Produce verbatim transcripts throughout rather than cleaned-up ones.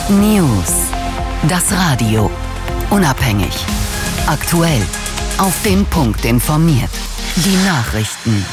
News. Das Radio. Unabhängig. Aktuell. Auf den Punkt informiert. Die Nachrichten.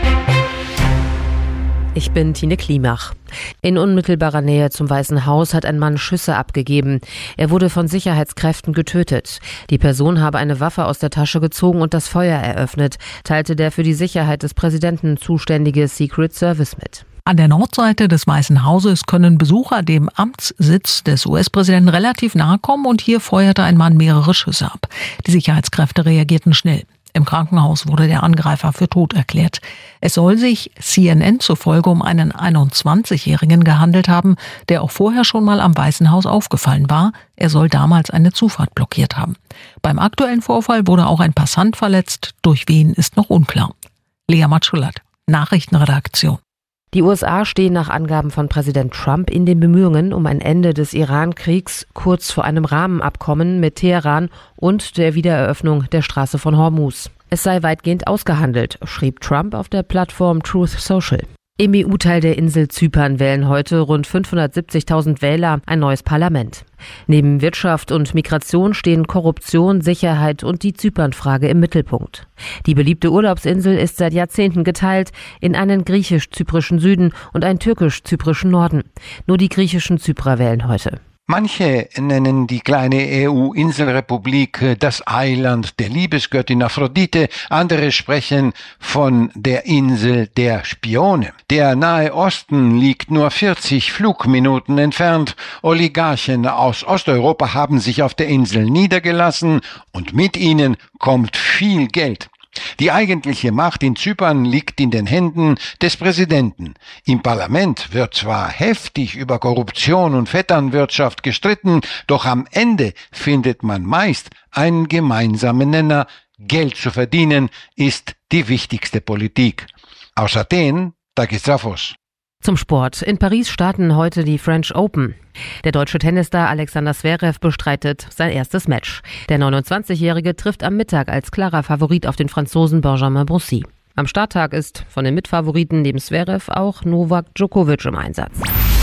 Ich bin Tine Klimach. In unmittelbarer Nähe zum Weißen Haus hat ein Mann Schüsse abgegeben. Er wurde von Sicherheitskräften getötet. Die Person habe eine Waffe aus der Tasche gezogen und das Feuer eröffnet, teilte der für die Sicherheit des Präsidenten zuständige Secret Service mit. An der Nordseite des Weißen Hauses können Besucher dem Amtssitz des U S-Präsidenten relativ nahe kommen und hier feuerte ein Mann mehrere Schüsse ab. Die Sicherheitskräfte reagierten schnell. Im Krankenhaus wurde der Angreifer für tot erklärt. Es soll sich C N N zufolge um einen einundzwanzigjährigen gehandelt haben, der auch vorher schon mal am Weißen Haus aufgefallen war. Er soll damals eine Zufahrt blockiert haben. Beim aktuellen Vorfall wurde auch ein Passant verletzt. Durch wen ist noch unklar. Lea Matschulat, Nachrichtenredaktion. Die U S A stehen nach Angaben von Präsident Trump in den Bemühungen um ein Ende des Iran-Kriegs kurz vor einem Rahmenabkommen mit Teheran und der Wiedereröffnung der Straße von Hormuz. Es sei weitgehend ausgehandelt, schrieb Trump auf der Plattform Truth Social. Im E U-Teil der Insel Zypern wählen heute rund fünfhundertsiebzigtausend Wähler ein neues Parlament. Neben Wirtschaft und Migration stehen Korruption, Sicherheit und die Zypernfrage im Mittelpunkt. Die beliebte Urlaubsinsel ist seit Jahrzehnten geteilt in einen griechisch-zyprischen Süden und einen türkisch-zyprischen Norden. Nur die griechischen Zyprer wählen heute. Manche nennen die kleine E U-Inselrepublik das Eiland der Liebesgöttin Aphrodite, andere sprechen von der Insel der Spione. Der Nahe Osten liegt nur vierzig Flugminuten entfernt. Oligarchen aus Osteuropa haben sich auf der Insel niedergelassen und mit ihnen kommt viel Geld. Die eigentliche Macht in Zypern liegt in den Händen des Präsidenten. Im Parlament wird zwar heftig über Korruption und Vetternwirtschaft gestritten, doch am Ende findet man meist einen gemeinsamen Nenner. Geld zu verdienen ist die wichtigste Politik. Aus Athen, Takis Trafos. Zum Sport. In Paris starten heute die French Open. Der deutsche Tennisstar Alexander Zverev bestreitet sein erstes Match. Der neunundzwanzigjährige trifft am Mittag als klarer Favorit auf den Franzosen Benjamin Bonzi. Am Starttag ist von den Mitfavoriten neben Zverev auch Novak Djokovic im Einsatz.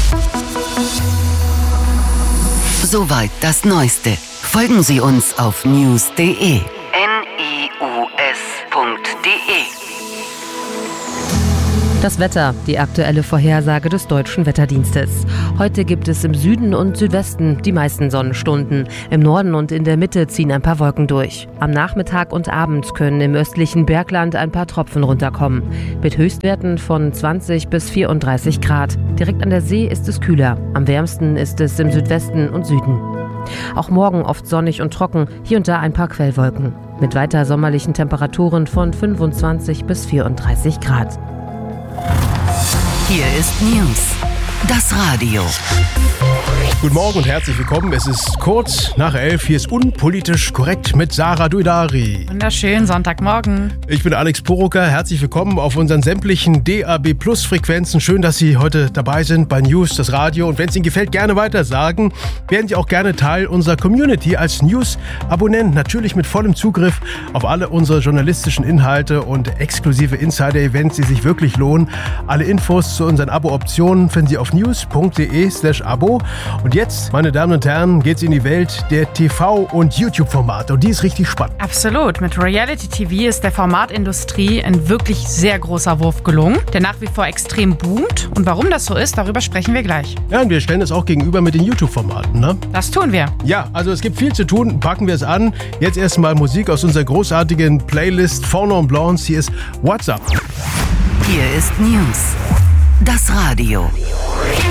Soweit das Neueste. Folgen Sie uns auf news punkt de. N I U S punkt de. Das Wetter, die aktuelle Vorhersage des Deutschen Wetterdienstes. Heute gibt es im Süden und Südwesten die meisten Sonnenstunden. Im Norden und in der Mitte ziehen ein paar Wolken durch. Am Nachmittag und Abend können im östlichen Bergland ein paar Tropfen runterkommen. Mit Höchstwerten von zwanzig bis vierunddreißig Grad. Direkt an der See ist es kühler. Am wärmsten ist es im Südwesten und Süden. Auch morgen oft sonnig und trocken, hier und da ein paar Quellwolken. Mit weiter sommerlichen Temperaturen von fünfundzwanzig bis vierunddreißig Grad. Hier ist News. Das Radio. Guten Morgen und herzlich willkommen. Es ist kurz nach elf. Hier ist Unpolitisch Korrekt mit Sarah Duidari. Wunderschön, Sonntagmorgen. Ich bin Alex Poroker. Herzlich willkommen auf unseren sämtlichen D A B Plus Frequenzen. Schön, dass Sie heute dabei sind bei News, das Radio. Und wenn es Ihnen gefällt, gerne weiter sagen. Werden Sie auch gerne Teil unserer Community als News-Abonnent. Natürlich mit vollem Zugriff auf alle unsere journalistischen Inhalte und exklusive Insider-Events, die sich wirklich lohnen. Alle Infos zu unseren Abo-Optionen finden Sie auf news punkt de slash abo. Und jetzt, meine Damen und Herren, geht's in die Welt der T V- und YouTube-Formate. Und die ist richtig spannend. Absolut. Mit Reality-T V ist der Formatindustrie ein wirklich sehr großer Wurf gelungen, der nach wie vor extrem boomt. Und warum das so ist, darüber sprechen wir gleich. Ja, und wir stellen das auch gegenüber mit den YouTube-Formaten, ne? Das tun wir. Ja, also es gibt viel zu tun. Packen wir es an. Jetzt erstmal Musik aus unserer großartigen Playlist Fauna und Blondes. Hier ist What's Up. Hier ist News. Das Radio.